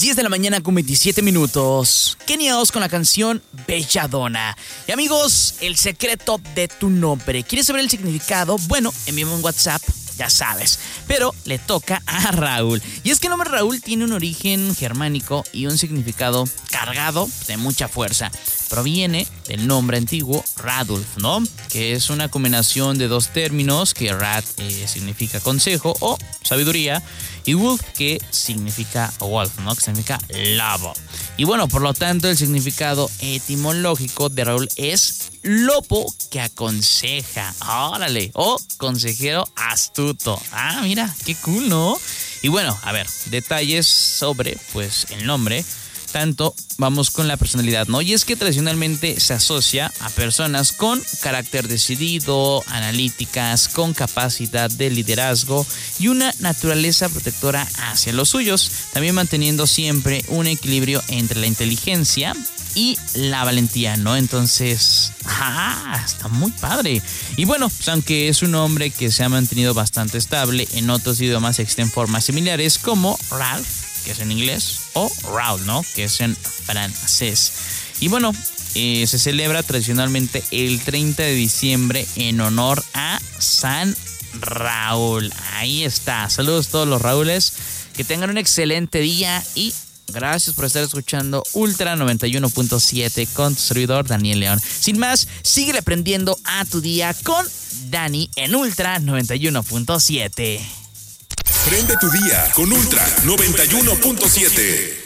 10 de la mañana con 27 minutos. Kenia Os con la canción Belladonna. Y amigos, el secreto de tu nombre. ¿Quieres saber el significado? Bueno, envíame un WhatsApp, ya sabes. Pero le toca a Raúl. Y es que el nombre Raúl tiene un origen germánico y un significado cargado de mucha fuerza. Proviene del nombre antiguo Radulf, ¿no? Que es una combinación de dos términos, que Rad significa consejo o sabiduría, y Wolf, que significa Wolf, ¿no? Que significa lobo. Y bueno, por lo tanto, el significado etimológico de Raúl es lobo que aconseja. ¡Órale! O consejero astuto. Ah, mira, qué cool, ¿no? Y bueno, a ver, detalles sobre, pues, el nombre. Tanto vamos con la personalidad, ¿no? Y es que tradicionalmente se asocia a personas con carácter decidido, analíticas, con capacidad de liderazgo y una naturaleza protectora hacia los suyos, también manteniendo siempre un equilibrio entre la inteligencia y la valentía, ¿no? Entonces, está muy padre. Y bueno, pues aunque es un hombre que se ha mantenido bastante estable, en otros idiomas existen formas similares como Ralph, que es en inglés, o Raúl, ¿no? Que es en francés. Y bueno, se celebra tradicionalmente el 30 de diciembre en honor a San Raúl. Ahí está. Saludos a todos los Raúles. Que tengan un excelente día y gracias por estar escuchando Ultra 91.7 con tu servidor Daniel León. Sin más, síguele aprendiendo a tu día con Dani en Ultra 91.7. Prende tu día con Ultra 91.7.